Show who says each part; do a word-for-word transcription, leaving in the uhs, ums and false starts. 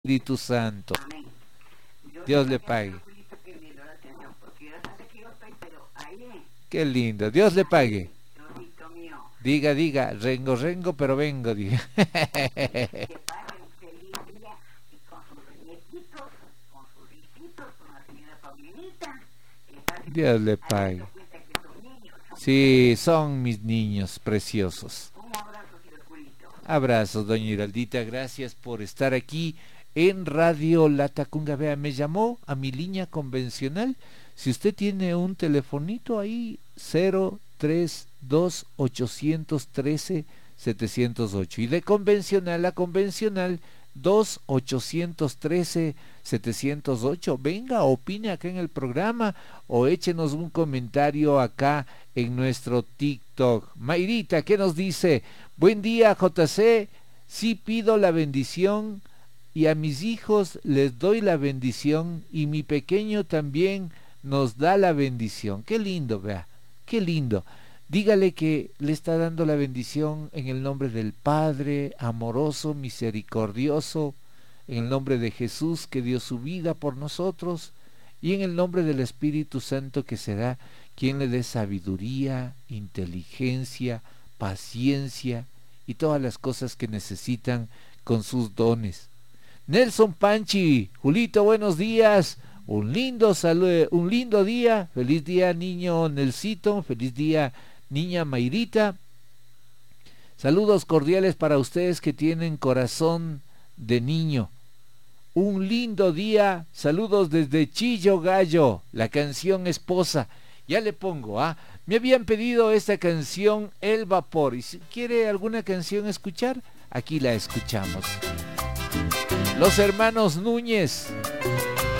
Speaker 1: Espíritu Santo.
Speaker 2: Amén. Yo
Speaker 1: Dios
Speaker 2: quiero
Speaker 1: le
Speaker 2: que
Speaker 1: pague.
Speaker 2: Angelito que me dio la atención, porque yo sé que yo estoy, pero ahí es.
Speaker 1: Qué lindo. Dios le pague.
Speaker 2: Diosito mío.
Speaker 1: Diga, diga, rengo, rengo, pero vengo, diga.
Speaker 2: Que pasen feliz día y con sus nietitos, con sus hijitos, con la señora Paulinita. Que pasen
Speaker 1: Dios le
Speaker 2: a
Speaker 1: pague.
Speaker 2: eso cuenta que son niños.
Speaker 1: Sí, son mis niños preciosos.
Speaker 2: Un abrazo, Circulito.
Speaker 1: Abrazos, doña Hiraldita, gracias por estar aquí en Radio Latacunga. Vea, me llamó a mi línea convencional. Si usted tiene un telefonito ahí, cero tres dos ocho uno tres siete cero ocho. Y de convencional a convencional, dos ocho uno tres siete cero ocho. Venga, opine acá en el programa o échenos un comentario acá en nuestro TikTok. Mayrita, ¿qué nos dice? Buen día, J C. Sí pido la bendición y a mis hijos les doy la bendición y mi pequeño también nos da la bendición. Qué lindo, vea, qué lindo. Dígale que le está dando la bendición en el nombre del Padre amoroso, misericordioso, en el nombre de Jesús que dio su vida por nosotros y en el nombre del Espíritu Santo que será quien le dé sabiduría, inteligencia, paciencia y todas las cosas que necesitan con sus dones. Nelson Panchi, Julito, buenos días. Un lindo saludo, un lindo día. Feliz día, niño Nelsito. Feliz día, niña Mayrita. Saludos cordiales para ustedes que tienen corazón de niño. Un lindo día. Saludos desde Chillo Gallo. La canción Esposa. Ya le pongo, ¿ah? Me habían pedido esta canción El Vapor. Y si quiere alguna canción escuchar, aquí la escuchamos. Los hermanos Núñez.